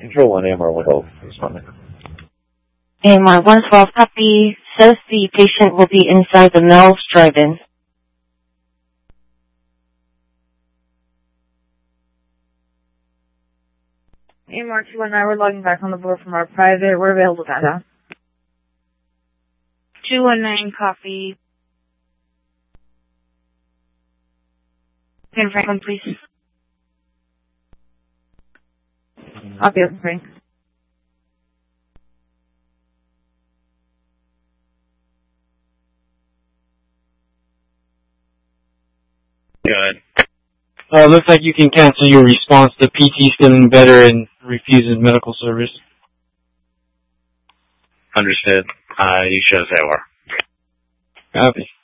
Control 1, AMR 112, responding. AMR 112, copy. Says the patient will be inside the Mel's Drive-In. AMR 219, we're logging back on the board from our private. We're available data. 219, copy. Can Franklin, please? Copy, Frank. Go ahead. Looks like you can cancel your response. The PT's feeling better and refuses medical service. Understood. You show us AOR. Copy.